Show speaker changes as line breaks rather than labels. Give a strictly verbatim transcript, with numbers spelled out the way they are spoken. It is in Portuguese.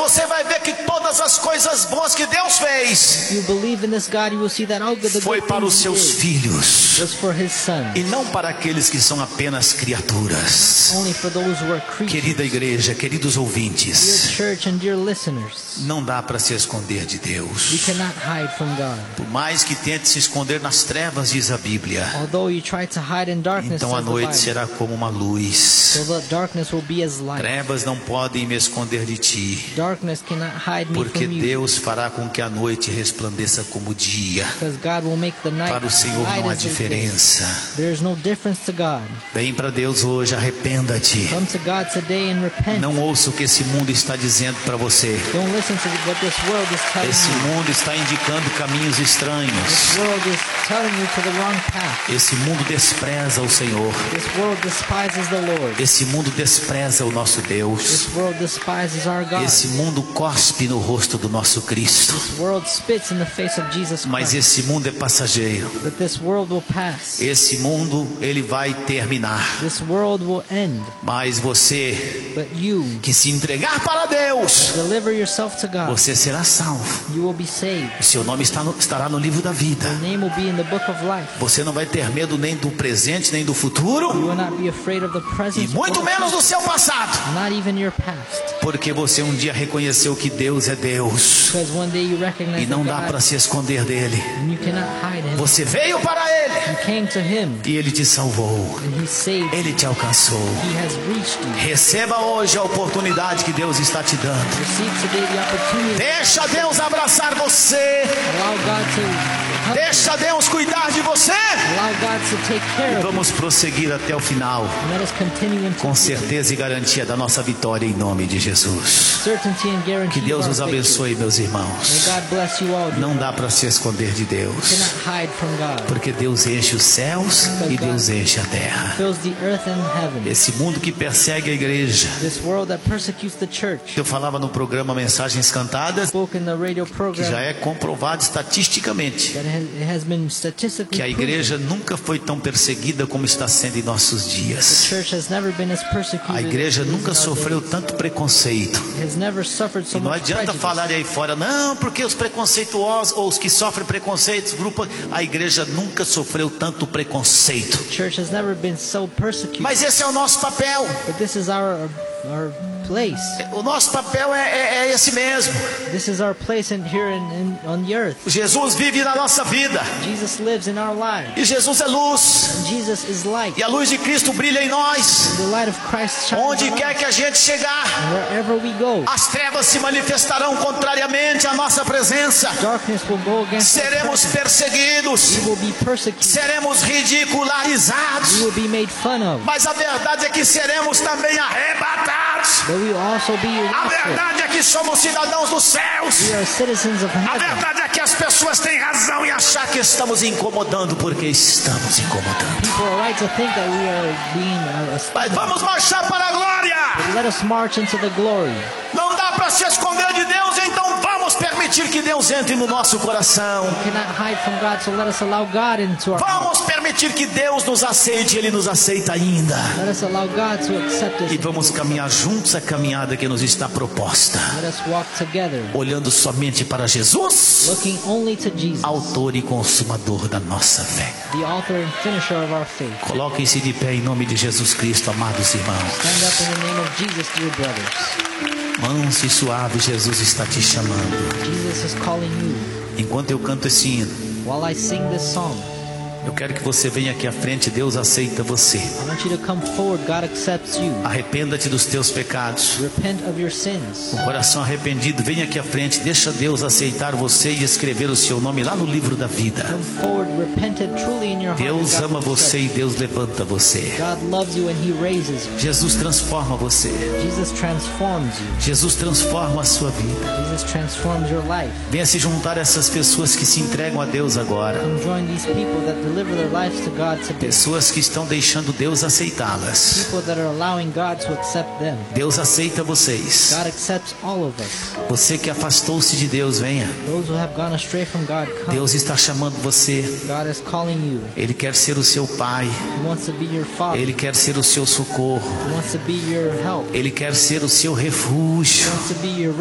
você vai ver que todas as coisas boas que Deus fez
If you believe in this God, you will see that all good the
foi
good
para os
things He
seus
did
filhos
was for His Son,
e não para aqueles que são apenas criaturas.
only for those who are creatures.
Querida igreja, queridos
Dear
ouvintes,
church and dear listeners,
não dá para se esconder de
we
Deus.
cannot hide from God.
Por mais que tente se esconder nas trevas, diz a Bíblia,
Although you try to hide in darkness,
então a
says the
noite
Bible,
será como uma luz.
so the darkness will be as light.
Trevas não podem me esconder de ti,
Darkness cannot hide me
porque
from you,
Deus fará com que a noite resplandeça como dia.
because God will make the night
Para o Senhor
light
não há
as the day.
diferença.
There is no difference to God.
Vem para Deus hoje, arrependa-te.
Come to God today and repent.
Não ouça o que esse mundo está dizendo para você.
Don't listen to what this world is telling
Esse
you.
mundo está indicando caminhos estranhos.
This world is telling you to the wrong path.
Esse mundo despreza o Senhor.
This world despises the Lord.
Esse mundo despreza o nosso Deus.
This world despises our God.
Esse mundo cospe no rosto do nosso Cristo.
This world spits in the face of Jesus
Mas
Christ.
esse mundo é passageiro.
But this world will pass.
Esse mundo, ele vai terminar.
This world will end.
Mas você
But you
que se entregar para Deus,
deliver yourself to God.
você será salvo.
You will be saved.
O seu nome está no, estará no livro da vida.
Your name will be in the book of life.
Você não vai ter medo nem do presente, nem do futuro,
You will not be afraid of the
e
present or
muito
the
menos do
future,
seu passado.
not even your past.
Porque você um dia reconheceu que Deus é Deus.
Because one day you
E
recognize
não dá
that
para
God,
se esconder dele.
and you cannot hide Him.
Você veio para Ele
You came to Him,
e Ele te salvou.
and He saved you.
Ele te alcançou.
He has reached you.
Receba hoje a oportunidade que Deus está te dando.
Receive today the opportunity.
Deixa Deus abraçar você.
Allow God to help
Deixa Deus cuidar de você.
you. Allow God to take care of you.
Vamos prosseguir até o final,
And let us continue into
com certeza e garantia da nossa vitória em nome de Jesus.
certainty and guarantee
Que Deus
of our
nos
victory.
abençoe, meus
May
irmãos.
God bless you all.
Não dá para se esconder de
You
Deus,
cannot hide from God.
porque Deus enche os céus e Deus enche a terra.
Fills the earth and heaven.
Esse mundo que persegue a igreja.
This world that persecutes the church.
Eu falava no programa Mensagens Cantadas,
Spoke in the radio
que
program
já é comprovado estatisticamente
that it has been statistically
que a
proven.
igreja nunca foi tão perseguida como está sendo em nossos
The
dias.
church has never been as persecuted.
A igreja
as it is
nunca
in our
sofreu
days.
tanto preconceito.
It has never suffered so
E não
much
adianta
prejudice.
falar aí fora, não, porque os preconceituosos ou os que sofrem preconceitos, grupo, a igreja nunca sofreu tanto preconceito.
The church has never been so persecuted.
Mas esse é o nosso papel.
But this is our our place.
O nosso papel é, é, é esse mesmo.
This is our place in, here in, in, on the earth.
Jesus vive na nossa vida.
Jesus lives in our lives.
E Jesus é luz.
And Jesus is light.
E a luz de Cristo brilha em nós.
The light of Christ shines
Onde
on
quer
us.
que a gente chegar,
And wherever we go,
as trevas se manifestarão contrariamente à nossa presença.
darkness will go against our
Seremos
presence.
perseguidos.
We will be persecuted.
Seremos ridicularizados.
We will be made fun of.
Mas a verdade é que seremos também arrebatados.
But we will also be
A
raptured.
verdade é que somos cidadãos dos céus.
We are citizens of
A
heaven.
verdade é que as pessoas têm razão em achar que estamos incomodando, porque estamos incomodando.
People are right to think that we are being uh,
Mas vamos marchar para a glória.
But let us march into the glory.
Não dá para se esconder de Deus, então vamos permitir que Deus entre no nosso coração.
We cannot hide from God, so let us allow God into our heart.
Vamos permitir que Deus nos aceite, Ele nos aceita ainda.
Let us allow God to accept us.
E vamos caminhar juntos a caminhada que nos está proposta,
Let us walk together,
olhando somente para Jesus,
looking only to Jesus,
autor e consumador da nossa fé.
the author and finisher of our faith.
Coloquem-se de pé em nome de Jesus Cristo, amados irmãos.
Stand up in the name of Jesus, dear brothers.
Manso e suave, Jesus está te chamando.
Jesus is calling you.
Enquanto eu canto esse hino,
While I sing this song,
eu quero que você venha aqui à frente. Deus aceita você.
I want you to come forward. God accepts you.
Arrependa-te dos teus pecados.
Repent of your sins.
Com o coração arrependido, venha aqui à frente. Deixa Deus aceitar você e escrever o seu nome lá no livro da vida.
Come forward, repented truly in your heart.
Deus
and God
ama
will
você
accept
e Deus levanta você.
you. God loves you and He raises you.
Jesus transforma você.
Jesus transforms you.
Jesus transforma a sua vida.
Jesus transforms your life.
Venha se juntar a essas pessoas que se entregam a Deus agora.
Come join these people that deliver their lives to God today.
Pessoas que estão deixando Deus aceitá-las.
People that are allowing God to accept them.
Deus aceita vocês.
God accepts all of us.
Você que afastou-se de Deus, venha.
Those who have gone astray from God, come.
Deus está chamando você.
God is calling you.
Ele quer ser o seu pai.
He wants to be your father.
Ele quer ser o seu socorro.
He wants to be your help.
Ele quer ser o seu refúgio.
He wants to be your